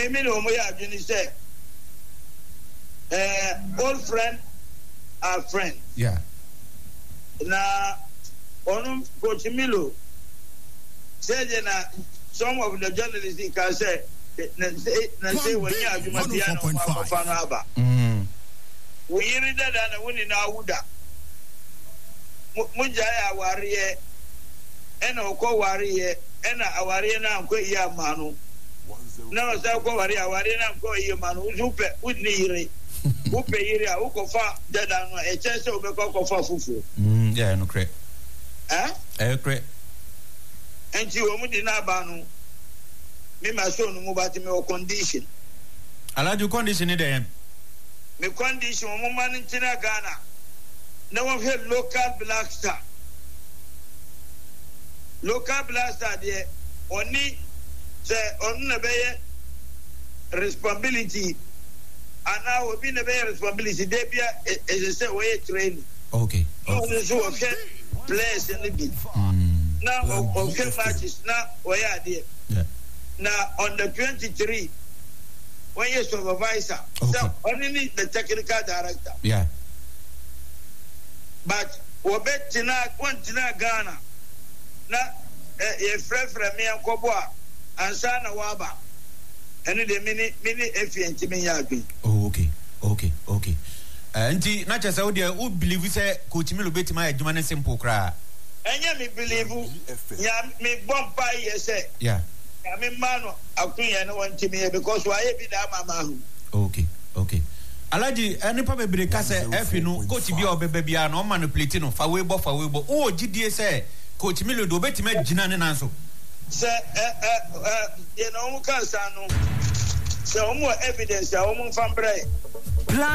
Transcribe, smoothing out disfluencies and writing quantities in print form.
me no mo ya adwene say old friend are friends. Yeah. Na onum Coach Milo said na some of the journalists can say when you are doing piano for Aba. We hear that and when na wuda. Mujaya wariye ena okọ wariye ena awariye na nko iya manu. Na say okọ wariye awariye na nko iya manu. Upe udni yire. Upe yire a ukofa dada no e chese obekọ kofa fufu. Yeah, no correct. Correct. Enti wo mu di na ba no me ma so no mu ba ti me o condition. Alaju condition ni dem. Me condition mo man ntina Ghana. Na wo he local black star. Local black star there oni say on na be responsibility ana obi na be responsibility dey bia is say we train. Okay. So okay players in the bit. Now okay matches now we are there. Yeah. Now on the 23 when you supervisor, so only need the technical director. Yeah. But Wabetina Ghana. Na a friend from me and Koboa and Sana Waba. And the mini and Timmy. Oh, okay. And not just out there who believe we say Coach Milo bet my German simple cry. And ya me believe me bomb by say. Yeah. I mean, man, I can't want to me because why be that mama. Okay. Alaji, any probably because if you know, Coach Bio baby, no manipulating no for weibo. Oh, GDA say, Coach Milo do bet me Jinan and answer. Sir, you know, Casano, so more evidence, I won't find bread.